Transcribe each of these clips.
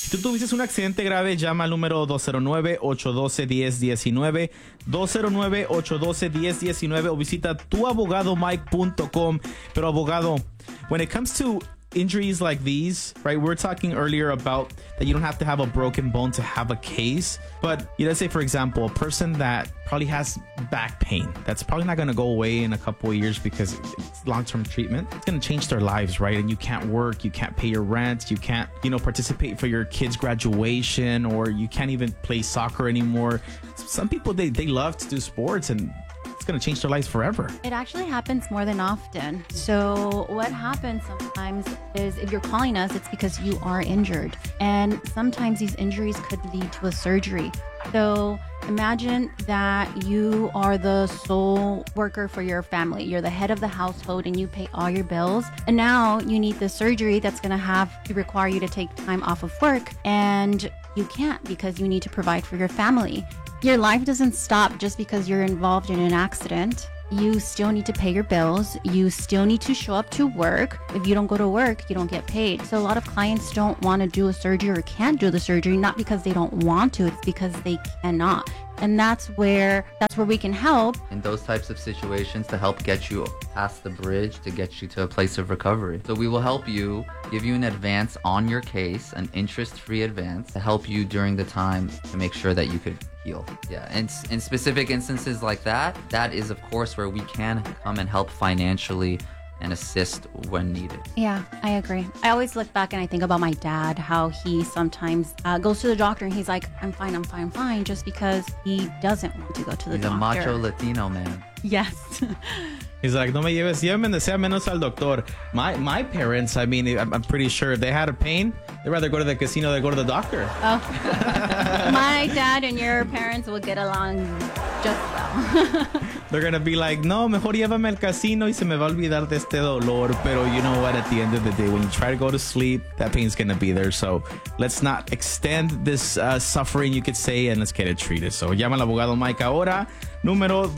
Si tú tuviste un accidente grave, llama al número 209-812-1019, 209-812-1019 o visita tuabogadomike.com. Pero abogado, when it comes to injuries like these, right? We were talking earlier about that you don't have to have a broken bone to have a case. But let's say, for example, a person that probably has back pain, that's probably not going to go away in a couple of years because it's long-term treatment. It's going to change their lives, right? And you can't work, you can't pay your rent, you can't, participate for your kid's graduation, or you can't even play soccer anymore. Some people, they love to do sports, and it's going to change their lives forever. It actually happens more than often. So what happens sometimes is if you're calling us, it's because you are injured. And sometimes these injuries could lead to a surgery. So imagine that you are the sole worker for your family. You're the head of the household and you pay all your bills. And now you need the surgery that's going to have to require you to take time off of work. And you can't because you need to provide for your family. Your life doesn't stop just because you're involved in an accident. You still need to pay your bills. You still need to show up to work. If you don't go to work, you don't get paid. So a lot of clients don't want to do a surgery or can't do the surgery, not because they don't want to, it's because they cannot. And that's where we can help. In those types of situations, to help get you past the bridge, to get you to a place of recovery. So we will help you, give you an advance on your case, an interest-free advance, to help you during the time to make sure that you could heal. Yeah, and in specific instances like that, that is, of course, where we can come and help financially and assist when needed. Yeah, I agree. I always look back and I think about my dad, how he sometimes goes to the doctor and he's like, I'm fine, just because he doesn't want to go to the doctor. He's a macho Latino man. Yes. He's like, no me lleves, llévame donde sea menos al doctor. My parents, I mean, I'm pretty sure if they had a pain, they'd rather go to the casino than go to the doctor. Oh. My dad and your parents will get along just well. They're going to be like, no, mejor llévame al casino y se me va a olvidar de este dolor. Pero you know what? At the end of the day, when you try to go to sleep, that pain's going to be there. So let's not extend this suffering, you could say, and let's get it treated. So llama al abogado Mike ahora, número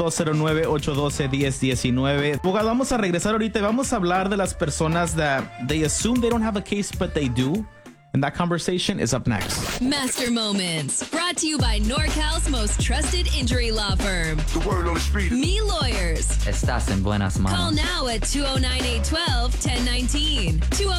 209-812-1019. Abogado, vamos a regresar ahorita y vamos a hablar de las personas that they assume they don't have a case, but they do. And that conversation is up next. Master Moments, brought to you by NorCal's most trusted injury law firm. The word on the street. Me Lawyers. Estás en buenas manos. Call now at 209-812-1019.